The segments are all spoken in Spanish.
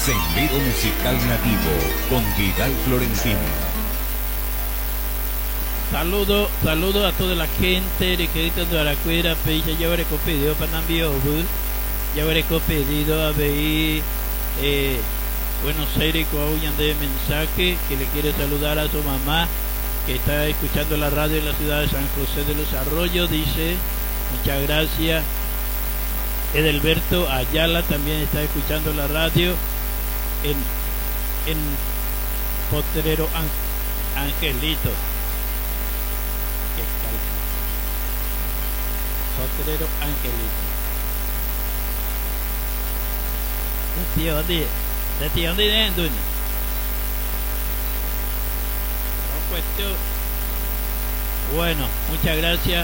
Sendero Musical Nativo con Vidal Florentín. Saludo a toda la gente de Querétaro de Aracuera, Pecha, ya habré pedido para Nambio, ya habré pedido a ver Buenos Aires, Coahuila de mensaje que le quiere saludar a su mamá que está escuchando la radio en la ciudad de San José de los Arroyos, dice, muchas gracias. Edelberto Ayala también está escuchando la radio en Potrero Angelito. Potrero Angelito. ¿De tío dónde? Bueno, muchas gracias.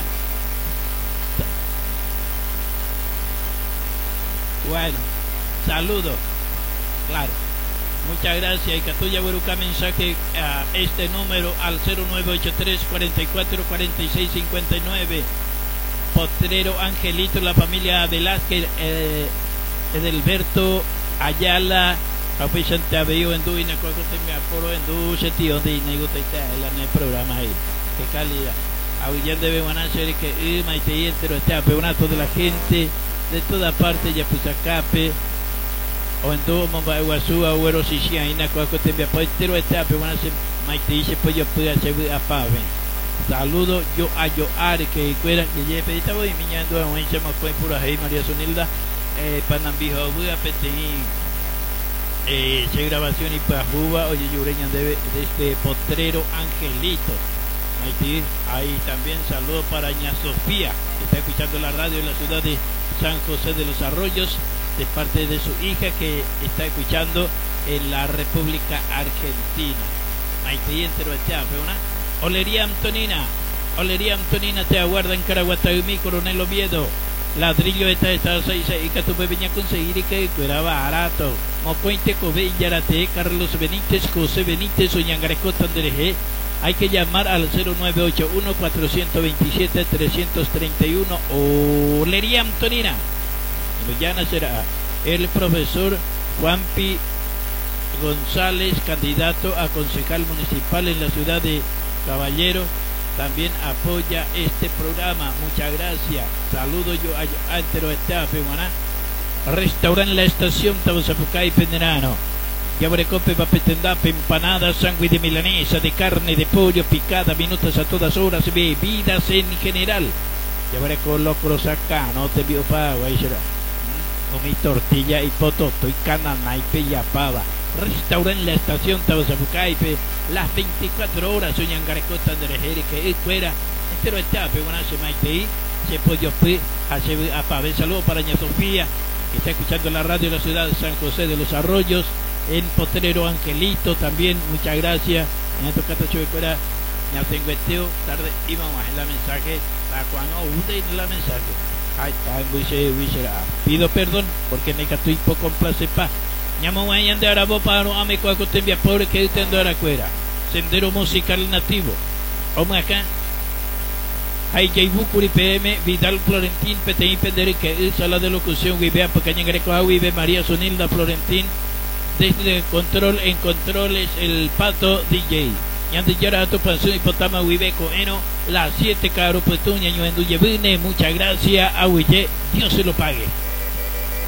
Bueno, saludos. Claro. Muchas gracias. Y que tú ya busca mensaje a este número al 0983 44 46 59. Potrero Angelito, la familia Velázquez, Edelberto Ayala, Santa Veo en Duina, cuando te me aporo en Duce, tío, de Neguta en el programa ahí. Qué calidad. A William de Beguanacer, que Maite entero está, peonato de la gente de toda parte, ya Pusacape, o en todo Momba Iguazú, Agüero Siciaina, cuando te me aporo entero está, peonacer, Maite dice, pues yo puedo hacer a Pave. Saludo yo a Yoar, que fuera, que ya pedita voy miñando a un chamo con pura hey María Sonilda, Panambijo, voy a pedir. Se grabación y Pajuba, oye, Yureña de este Potrero Angelito. Ahí también saludo para Ña Sofía, que está escuchando la radio en la ciudad de San José de los Arroyos, de parte de su hija que está escuchando en la República Argentina. Ahí entero está, Olería Antonina te aguarda en Caraguatayumí, Coronel Oviedo. Ladrillo esta 6 y que tu venía a conseguir y que era barato. Mocointe Cobe Yarate, Carlos Benítez, José Benítez, Oñangarecota Andereje. Hay que llamar al 0981 427 331. Olería Antonina. Mañana será el profesor Juanpi González, candidato a concejal municipal en la ciudad de Caballero. También apoya este programa, muchas gracias. Saludo yo a entero estafe, Restaurante La Estación, Tabosapucay, Penderano. Yabrecope, papetendape, empanadas, sándwich de milanesa, de carne, de pollo, picada, minutos a todas horas, bebidas en general. Yabreco locros acá, no te vio pago, ahí será. Comí tortilla y pototo y canana y pellapava. Restaurante La Estación, Tabosapucaipe, las 24 horas, Oñangarecota de Rejere, que es fuera, entero está, se maite, se pollo a Pave. Saludo para Ña Sofía, que está escuchando la radio de la ciudad de San José de los Arroyos, en Potrero Angelito también, muchas gracias. En estos casos, fuera, Ña Tengueteo, tarde íbamos en la mensaje, la cuando en la mensaje. Ahí está, pido perdón, porque me estoy poco complace pa. Ñamo mañana de Arabo para ame cuaco tembia pobre que tendo Aracuera. Sendero Musical Nativo. Vamos acá. Hay Jaibucuri PM, Vidal Florentín, PTI Pendere, que es sala de locución, Vivea Pacaña Greco, Vive María Sonilda Florentín. Desde control en controles, el Pato DJ. Yande Yarato Panzón y Potama Vive Coeno, las 7 caro Petuña, Ñuenduye Vine, muchas gracias, Ahuille, Dios se lo pague.